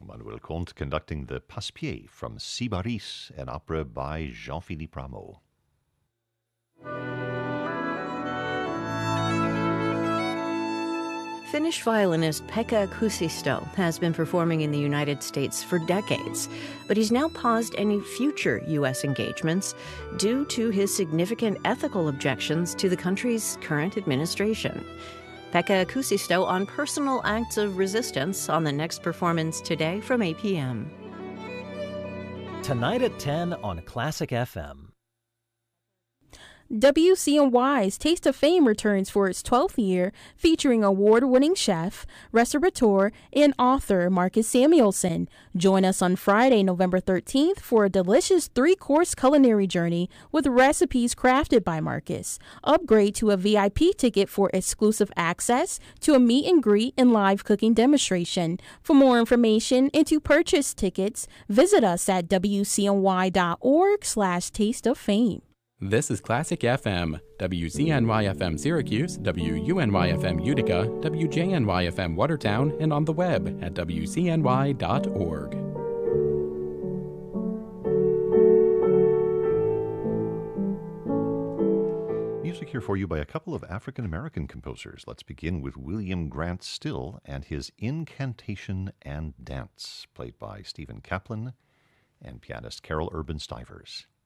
Jean-Manuel Comte conducting the Passepied from Sybaris, an opera by Jean-Philippe Rameau. Finnish violinist Pekka Kuusisto has been performing in the United States for decades, but he's now paused any future U.S. engagements due to his significant ethical objections to the country's current administration. Pekka Kuusisto on personal acts of resistance on the next performance today from 8 p.m. Tonight at 10 on Classic FM. WCNY's Taste of Fame returns for its 12th year, featuring award-winning chef, restaurateur, and author Marcus Samuelsson. Join us on Friday, November 13th for a delicious 3-course culinary journey with recipes crafted by Marcus. Upgrade to a VIP ticket for exclusive access to a meet and greet and live cooking demonstration. For more information and to purchase tickets, visit us at wcny.org/tasteoffame. This is Classic FM, WZNY-FM Syracuse, WUNY-FM Utica, WJNY-FM Watertown, and on the web at WCNY.org. Music here for you by a couple of African-American composers. Let's begin with William Grant Still and his Incantation and Dance, played by Stephen Kaplan and pianist Carol Urban Stivers.